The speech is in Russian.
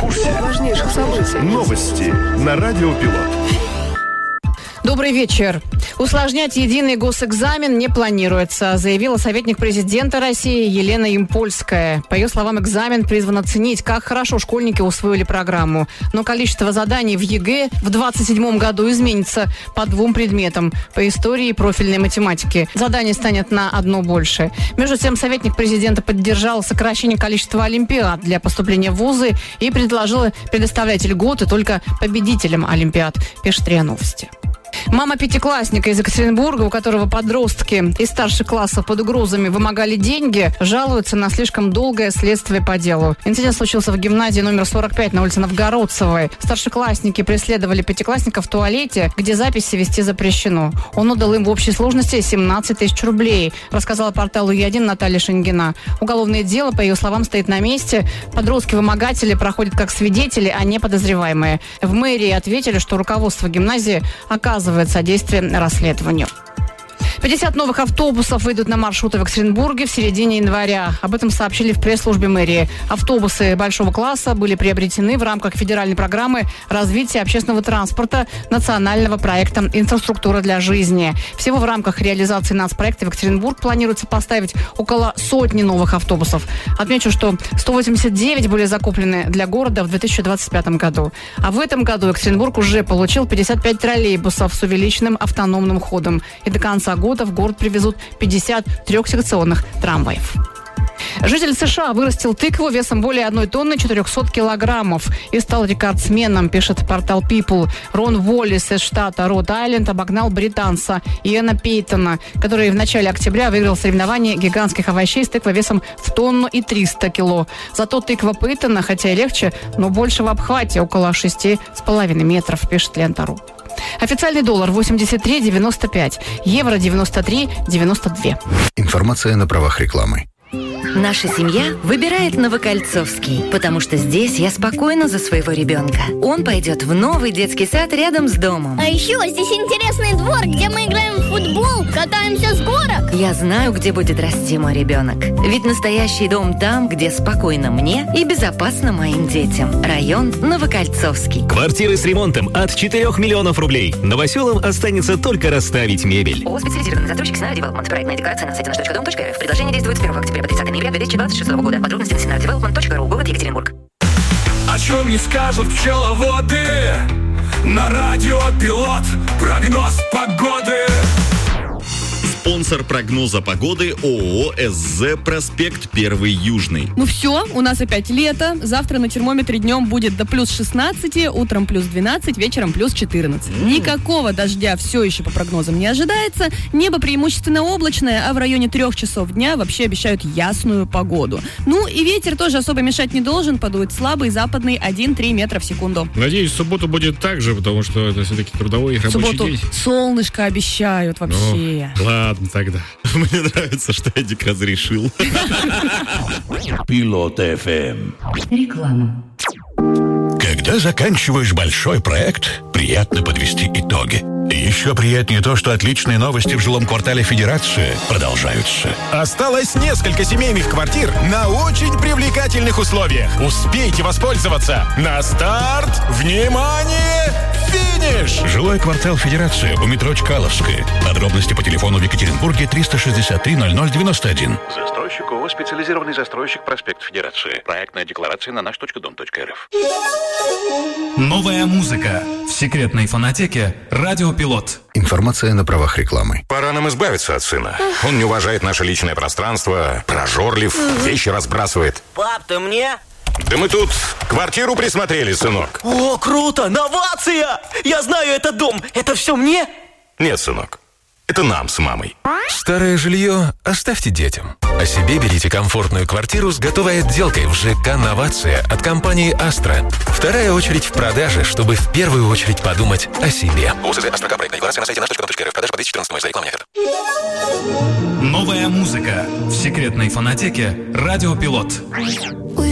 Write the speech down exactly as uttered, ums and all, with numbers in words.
курсе важнейших событий. Новости на Радио Пилот. Добрый вечер. Усложнять единый госэкзамен не планируется, заявила советник президента России Елена Ямпольская. По ее словам, экзамен призван оценить, как хорошо школьники усвоили программу. Но количество заданий в ЕГЭ в двадцать седьмом году изменится по двум предметам – по истории и профильной математике. Заданий станет на одно больше. Между тем, советник президента поддержал сокращение количества олимпиад для поступления в вузы и предложил предоставлять льготы только победителям олимпиад, пишет РИА Новости. Мама пятиклассника из Екатеринбурга, у которого подростки из старших классов под угрозами вымогали деньги, жалуются на слишком долгое следствие по делу. Инцидент случился в гимназии номер сорок пять на улице Новгородцевой. Старшеклассники преследовали пятиклассника в туалете, где записи вести запрещено. Он отдал им в общей сложности семнадцать тысяч рублей, рассказала порталу Е один Наталья Шенгина. Уголовное дело, по ее словам, стоит на месте. Подростки-вымогатели проходят как свидетели, а не подозреваемые. В мэрии ответили, что руководство гимназии оказывает содействие расследованию. пятьдесят новых автобусов выйдут на маршруты в Екатеринбурге в середине января. Об этом сообщили в пресс-службе мэрии. Автобусы большого класса были приобретены в рамках федеральной программы развития общественного транспорта национального проекта «Инфраструктура для жизни». Всего в рамках реализации нацпроекта в Екатеринбург планируется поставить около сотни новых автобусов. Отмечу, что сто восемьдесят девять были закуплены для города в две тысячи двадцать пятом году. А в этом году Екатеринбург уже получил пятьдесят пять троллейбусов с увеличенным автономным ходом. И до конца года в город привезут пятьдесят трехсекционных трамваев. Житель США вырастил тыкву весом более одной тонны четырехсот килограммов и стал рекордсменом, пишет портал People. Рон Уоллис из штата Род-Айленд обогнал британца Иэна Пейтона, который в начале октября выиграл соревнование гигантских овощей с тыквой весом в тонну и триста кило. Зато тыква Пейтона, хотя и легче, но больше в обхвате, около шести с половиной метров, пишет Лента.ру. Официальный доллар восемьдесят три девяносто пять, евро девяносто три девяносто два. Информация на правах рекламы. Наша семья выбирает Новокольцовский, потому что здесь я спокойна за своего ребенка. Он пойдет в новый детский сад рядом с домом. А еще здесь интересный двор, где мы играем в футбол, катаемся с горок. Я знаю, где будет расти мой ребенок. Ведь настоящий дом там, где спокойно мне и безопасно моим детям. Район Новокольцовский. Квартиры с ремонтом от четырех миллионов рублей. Новоселам останется только расставить мебель. ООО «Специализированный застройщик Синара Девелопмент». Проектная декларация на сайте наш точка дом точка рф. Предложение действует с первого октября по тридцатое ноября две тысячи двадцать шестого года. Подробности на синара девелопмент точка ру. Город Екатеринбург. О чем не скажут пчеловоды? На радио Пилот. Прогноз погоды. Спонсор прогноза погоды ООО СЗ «Проспект Первый Южный». Ну все, у нас опять лето. Завтра на термометре днем будет до плюс шестнадцати, утром плюс двенадцать, вечером плюс четырнадцать. Mm. Никакого дождя все еще по прогнозам не ожидается. Небо преимущественно облачное, а в районе трех часов дня вообще обещают ясную погоду. Ну и ветер тоже особо мешать не должен. Подует слабый западный один-три метра в секунду. Надеюсь, в субботу будет так же, потому что это все-таки трудовой и рабочий субботу день. Солнышко обещают вообще. Ну, ладно тогда. Мне нравится, что Эдик разрешил. Пилот эф эм. Реклама. Когда заканчиваешь большой проект, приятно подвести итоги. Еще приятнее то, что отличные новости в жилом квартале Федерации продолжаются. Осталось несколько семейных квартир на очень привлекательных условиях. Успейте воспользоваться. На старт! Внимание! Финиш! Жилой квартал Федерации у метро Чкаловская. Подробности по телефону в Екатеринбурге триста шестьдесят три ноль ноль девяносто один. Застройщик ООО «Специализированный застройщик», проспект Федерации. Проектная декларация на наш точка дом точка рф. Новая музыка в секретной фонотеке «Радио Пилот». Информация на правах рекламы. Пора нам избавиться от сына. Он не уважает наше личное пространство, прожорлив, вещи разбрасывает. Пап, ты мне? Да мы тут квартиру присмотрели, сынок. О, круто! Новация! Я знаю этот дом. Это все мне? Нет, сынок. Это нам с мамой. Старое жилье оставьте детям. А себе берите комфортную квартиру с готовой отделкой в ЖК «Новация» от компании «Астра». Вторая очередь в продаже, чтобы в первую очередь подумать о себе. ОСЗ «Астра». Проектная декларация на сайте наш точка дом точка рф. Продажа по две тысячи четырнадцатому. За рекламу нет. Новая музыка в секретной фонотеке «Радио Пилот».